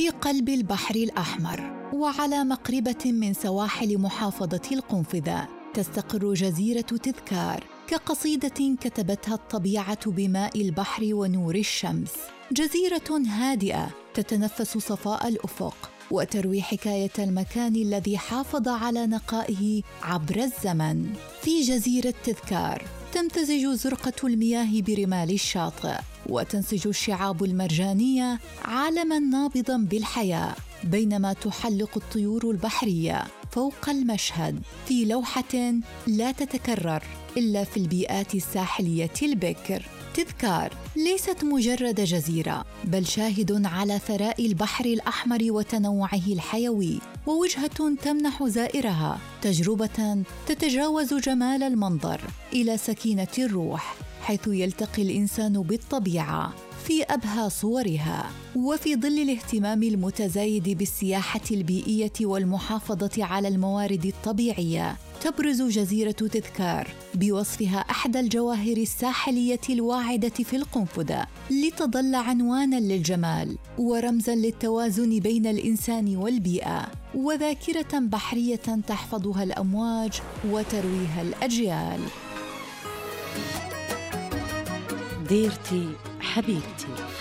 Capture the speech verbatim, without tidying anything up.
في قلب البحر الأحمر وعلى مقربة من سواحل محافظة القنفذة تستقر جزيرة تذكار كقصيدة كتبتها الطبيعة بماء البحر ونور الشمس. جزيرة هادئة تتنفس صفاء الأفق وتروي حكاية المكان الذي حافظ على نقائه عبر الزمن. في جزيرة تذكار تمتزج زرقة المياه برمال الشاطئ، وتنسج الشعاب المرجانية عالماً نابضاً بالحياة، بينما تحلق الطيور البحرية فوق المشهد في لوحة لا تتكرر إلا في البيئات الساحلية البكر. تذكار ليست مجرد جزيرة، بل شاهد على ثراء البحر الأحمر وتنوعه الحيوي، ووجهة تمنح زائرها تجربة تتجاوز جمال المنظر إلى سكينة الروح، حيث يلتقي الإنسان بالطبيعة في أبهى صورها. وفي ظل الاهتمام المتزايد بالسياحة البيئية والمحافظة على الموارد الطبيعية، تبرز جزيرة تذكار بوصفها أحدى الجواهر الساحلية الواعدة في القنفذة، لتظل عنوانا للجمال ورمزا للتوازن بين الإنسان والبيئة، وذاكرة بحرية تحفظها الأمواج وترويها الأجيال. ديرتي حبيبتي.